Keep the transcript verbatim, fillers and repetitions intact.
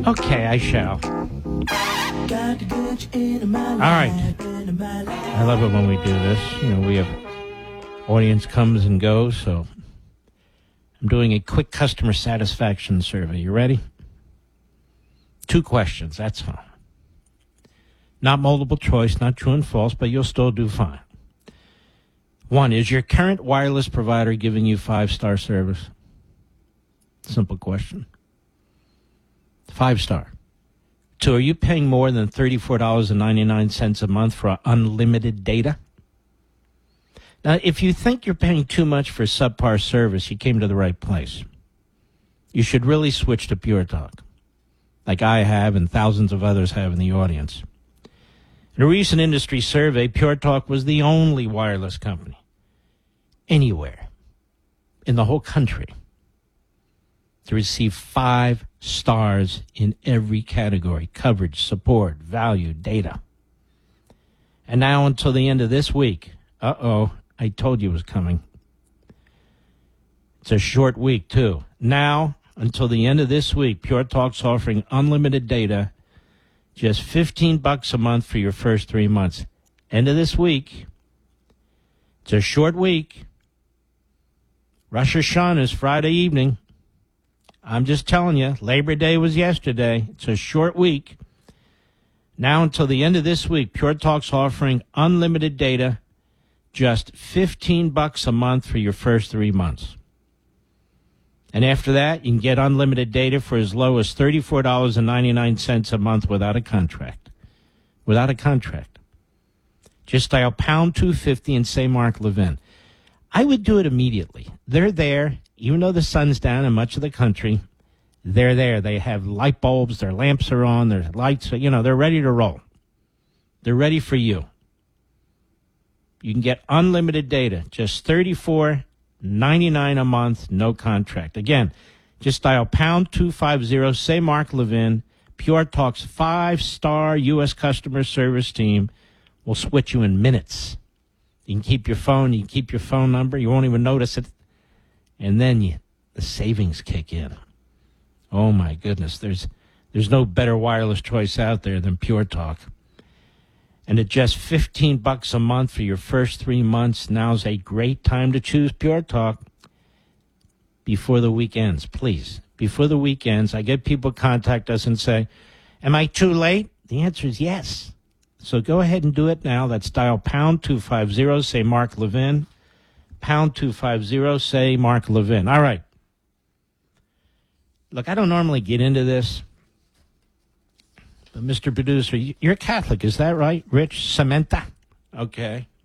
Okay, I shall. All right. I love it when we do this. You know, we have audience comes and goes, so I'm doing a quick customer satisfaction survey. You ready? Two questions, that's all. Not multiple choice, not true and false, but you'll still do fine. One, is your current wireless provider giving you five-star service? Simple question. Five-star. Two, are you paying more than thirty-four dollars and ninety-nine cents a month for unlimited data? Now, if you think you're paying too much for subpar service, you came to the right place. You should really switch to Pure Talk, like I have and thousands of others have in the audience. In a recent industry survey, Pure Talk was the only wireless company anywhere in the whole country to receive five stars in every category: coverage, support, value, data. And now until the end of this week, uh-oh, I told you it was coming. It's a short week, too. Now, until the end of this week, Pure Talk's offering unlimited data, just fifteen bucks a month for your first three months. End of this week. It's a short week. Rosh Hashanah is Friday evening. I'm just telling you, Labor Day was yesterday. It's a short week. Now until the end of this week, Pure Talk's offering unlimited data, just fifteen bucks a month for your first three months. And after that, you can get unlimited data for as low as thirty-four dollars and ninety-nine cents a month without a contract. Without a contract. Just dial pound two fifty and say Mark Levin. I would do it immediately. They're there, even though the sun's down in much of the country. They're there. They have light bulbs. Their lamps are on. Their lights, are, you know, they're ready to roll. They're ready for you. You can get unlimited data, just thirty-four dollars and ninety-nine cents a month, no contract. Again, just dial pound two fifty, say Mark Levin. Pure Talk's five-star U S customer service team will switch you in minutes. You can keep your phone, you can keep your phone number, you won't even notice it. And then you, the savings kick in. Oh, my goodness, there's there's no better wireless choice out there than Pure Talk. And at just fifteen bucks a month for your first three months, now's a great time to choose Pure Talk before the weekends, please. Before the weekends, I get people contact us and say, am I too late? The answer is yes. So go ahead and do it now. That's dial pound two fifty, say Mark Levin. Pound two fifty, say Mark Levin. All right. Look, I don't normally get into this. But, Mister Producer, you're Catholic, is that right? Rich Samantha? Okay.